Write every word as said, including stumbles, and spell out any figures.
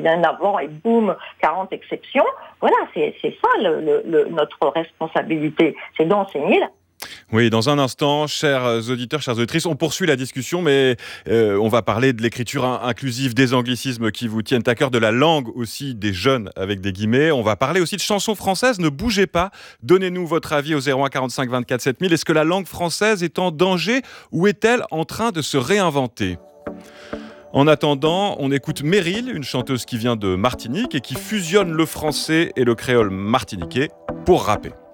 bien avant et boum, quarante exceptions. Voilà, c'est, c'est ça le, le, le, notre responsabilité, c'est d'enseigner la... Oui, dans un instant, chers auditeurs, chères auditrices, on poursuit la discussion, mais euh, on va parler de l'écriture inclusive, des anglicismes qui vous tiennent à cœur, de la langue aussi des jeunes avec des guillemets. On va parler aussi de chansons françaises. Ne bougez pas, donnez-nous votre avis au zéro un quarante-cinq vingt-quatre sept mille. Est-ce que la langue française est en danger ou est-elle en train de se réinventer ? En attendant, on écoute Meryl, une chanteuse qui vient de Martinique et qui fusionne le français et le créole martiniquais pour rapper.